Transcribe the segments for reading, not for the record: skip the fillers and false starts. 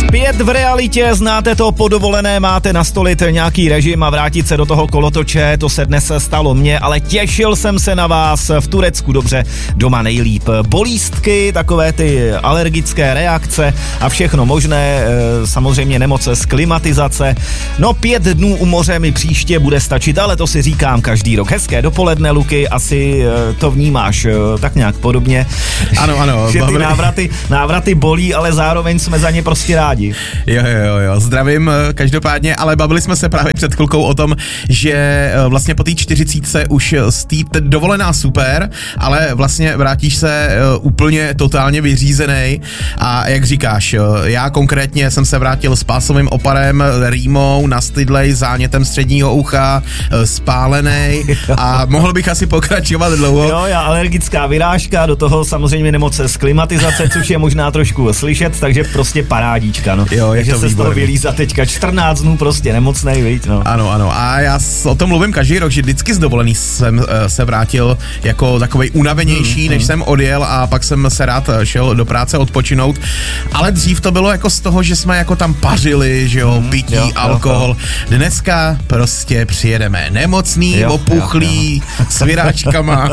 5 v realitě, znáte to, po dovolené máte nastolit nějaký režim a vrátit se do toho kolotoče, to se dnes stalo mně, ale těšil jsem se na vás v Turecku, dobře, doma nejlíp. Bolístky, takové ty alergické reakce a všechno možné, samozřejmě nemoce z klimatizace. No 5 dnů u moře mi příště bude stačit, ale to si říkám každý rok. Hezké dopoledne, Luky, asi to vnímáš tak nějak podobně. Ano. Že ty návraty bolí, ale zároveň jsme za ně prostě rádi. Jo, zdravím každopádně, ale bavili jsme se právě před chvilkou o tom, že vlastně po té 40 už z té dovolená super, ale vlastně vrátíš se úplně totálně vyřízený a jak říkáš, já konkrétně jsem se vrátil s pásovým oparem, rýmou, nastydlej, zánětem středního ucha, spálenej a mohl bych asi pokračovat dlouho. Jo, alergická vyrážka, do toho samozřejmě nemoce z klimatizace, což je možná trošku slyšet, takže prostě parádíčka, no. Jo, takže se z toho vylízá teďka 14 dnů prostě nemocnej, viď, no. Ano, a já o tom mluvím každý rok, že vždycky z dovolený jsem se vrátil jako takovej unavenější, než jsem odjel a pak jsem se rád šel do práce odpočinout, ale dřív to bylo jako z toho, že jsme jako tam pařili, že jo, pití, alkohol. Dneska prostě přijedeme nemocný, opuchlý, s vyráčkama.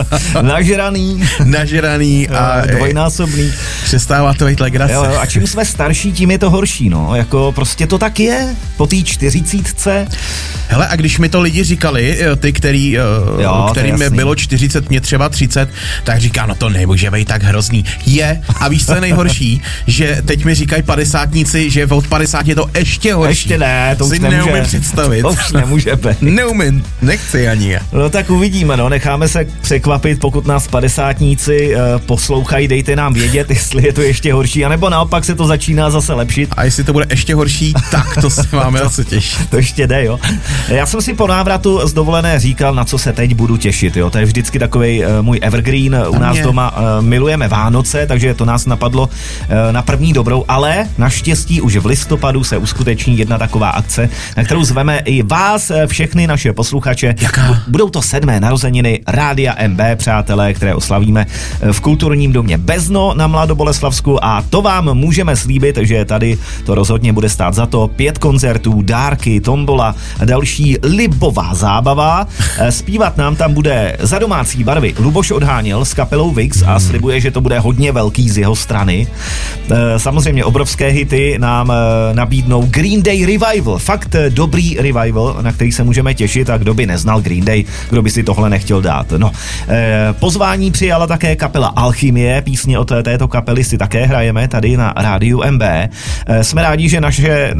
Nažraný a dvojnásobný. Přestává to být legrace. Jo, a čím jsme starší, tím je to horší, no, jako prostě to tak je, po té 40. Hele, a když mi to lidi říkali, ty, kterým bylo 40, mě třeba 30, tak říká, no to nemůže být tak hrozný. Je, a víš, co je nejhorší, že teď mi říkají 50tníci, že od 50 je to ještě horší. Ještě ne, to už nemůže. Neumím představit. To už nemůže být. Neumím, nechci ani. No tak uvidíme, no, necháme se překvapit, pokud nás 50tníci poslouchají, dejte nám vědět, jestli je to ještě horší, anebo naopak se to začíná zase lepšit. A jestli to bude ještě horší, tak to se máme asi těšit. To ještě jde, jo. Já jsem si po návratu z dovolené říkal, na co se teď budu těšit, jo. To je vždycky takovej můj evergreen u nás doma. Milujeme Vánoce, takže to nás napadlo na první dobrou, ale naštěstí už v listopadu se uskuteční jedna taková akce, na kterou zveme i vás, všechny naše posluchače. Jaká? Budou to 7. narozeniny Rádia MB, přátelé, které oslavíme v kulturním domě Bezno na Mladoboleslavsku a to vám můžeme slíbit, že tady to rozhodně bude stát za to. 5 koncertů, dárky, tombola a další libová zábava. Zpívat nám tam bude za domácí barvy Luboš Odháněl s kapelou Vix a slibuje, že to bude hodně velký z jeho strany. Samozřejmě obrovské hity nám nabídnou Green Day Revival. Fakt dobrý revival, na který se můžeme těšit a kdo by neznal Green Day, kdo by si tohle nechtěl dát. No. Pozvání přijala také kapela Alchymie, písně od této kapely si také hrajeme tady na rádiu MB. Jsme rádi, že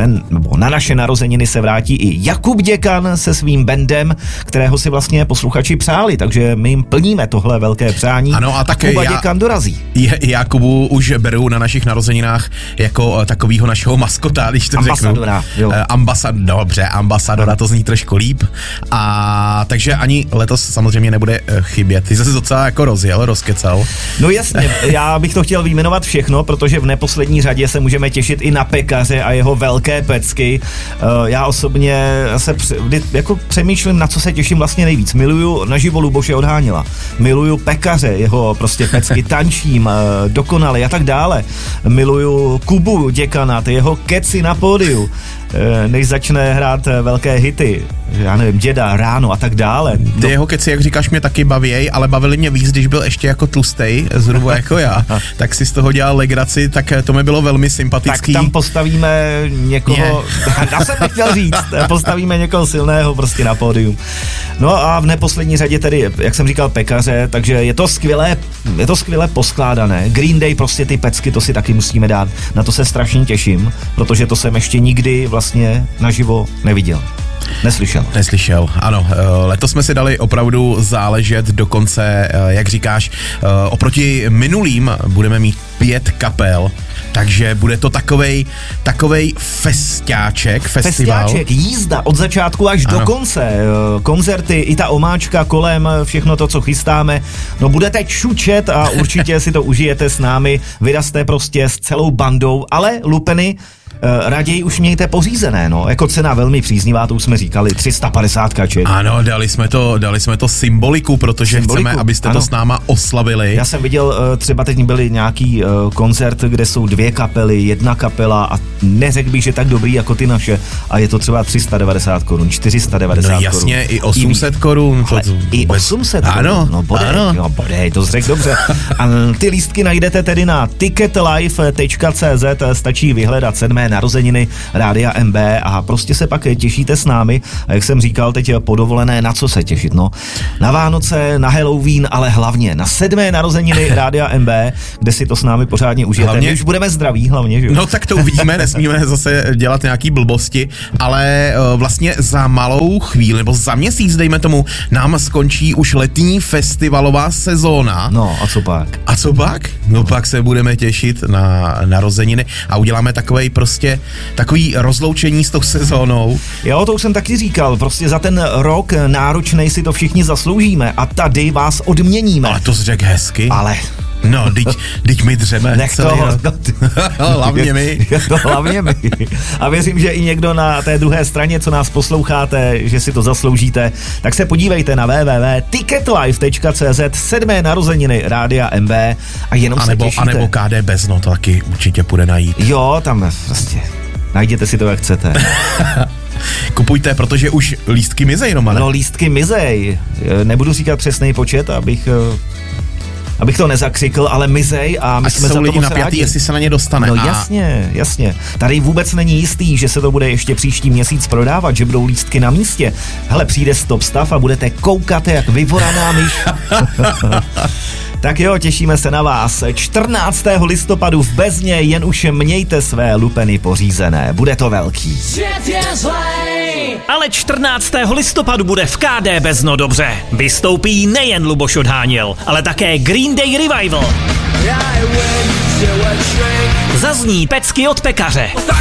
na naše narozeniny se vrátí i Jakub Děkan se svým bandem, kterého si vlastně posluchači přáli, takže my jim plníme tohle velké přání. Ano, a také Děkan dorazí. Jakubu už beru na našich narozeninách jako takovýho našeho maskota, když to ambasadora, řeknu. Ambasadora, to zní trošku líp. A takže ani letos samozřejmě nebude chybět. Ty jsi se docela jako rozkecal. No jasně, já bych to chtěl vyjmenovat všechno, protože v neposlední řadě se můžeme těšit i na Pekaře a jeho velké pecky. Já osobně se přemýšlím, na co se těším vlastně nejvíc. Miluju naživo Luboše Odháněla. Miluju Pekaře, jeho prostě pecky, tančím, dokonale a tak dále. Miluju Kubu Děkana, ty jeho keci na pódiu, než začne hrát velké hity. Já nevím, Děda, Ráno a tak dále. Ty jeho keci, jak říkáš, mě taky baví, ale bavili mě víc, když byl ještě jako tlustej, zhruba jako já. Tak si z toho dělal legraci, tak to mi bylo velmi sympatický. Tak tam postavíme někoho, já jsem nechtěl říct, postavíme někoho silného prostě na pódium. No a v neposlední řadě tedy, jak jsem říkal, Pekaře, takže je to skvěle poskládané. Green Day, prostě ty pecky, to si taky musíme dát. Na to se strašně těším, protože to jsem ještě nikdy vlastně naživo neviděl. Neslyšel, ano. Letos jsme si dali opravdu záležet, dokonce, jak říkáš, oproti minulým budeme mít 5 kapel, takže bude to takovej festival. Festiáček, jízda od začátku až do konce. Koncerty, i ta omáčka kolem, všechno to, co chystáme. No budete čučet a určitě si to užijete s námi. Vyrazte prostě s celou bandou, ale lupeny raději už mějte pořízené, no. Jako cena velmi příznivá, to už jsme říkali, 350 kaček. Ano, dali jsme to symboliku, protože chceme, abyste to s náma oslavili. Já jsem viděl, třeba teď byli nějaký koncert, kde jsou 2 kapely, 1 kapela a neřekl bych, že tak dobrý jako ty naše a je to třeba 390 korun, 490 korun. No jasně, i 800 korun. I 800 korun, ano, no bodej, to řekl dobře. A ty lístky najdete tedy na ticketlife.cz, stačí vyhledat 7. narozeniny Rádia MB a prostě se pak těšíte s námi. A jak jsem říkal, teď po dovolené, na co se těšit, no? Na Vánoce, na Halloween, ale hlavně na 7. narozeniny Rádia MB, kde si to s námi pořádně užijete. Hlavně, my už budeme zdraví, hlavně, že jo? No tak to uvidíme, nesmíme zase dělat nějaký blbosti, ale vlastně za malou chvíli, nebo za měsíc, dejme tomu, nám skončí už letní festivalová sezóna. No a co pak? A co pak? No pak se budeme těšit na narozeniny a uděláme takový rozloučení s tou sezónou. Jo, to už jsem taky říkal, prostě za ten rok náročnej si to všichni zasloužíme a tady vás odměníme. Ale to jsi řekl hezky. Ale... No, teď my dřeme. Nech toho. Hlavně my. Hlavně my. A věřím, že i někdo na té druhé straně, co nás posloucháte, že si to zasloužíte, tak se podívejte na www.ticketlife.cz 7. narozeniny Rádia MB a jenom se těšíte. A nebo KD Bezno, to taky určitě půjde najít. Jo, tam prostě najděte si to, jak chcete. Kupujte, protože už lístky mizej, Romane. No, lístky mizej. Nebudu říkat přesný počet, abych to nezakřikl, ale mizej a my jsme za to moc napjatý, jestli se na ně dostane. No jasně. Tady vůbec není jistý, že se to bude ještě příští měsíc prodávat, že budou lístky na místě. Hele, přijde Stop Stav a budete koukat jak vyvoraná myš. Tak jo, těšíme se na vás. 14. listopadu v Bezně, jen už mějte své lupeny pořízené. Bude to velký. Ale 14. listopadu bude v KD Bezno dobře. Vystoupí nejen Luboš Odháněl, ale také Green Day Revival. Zazní pecky od pekaře.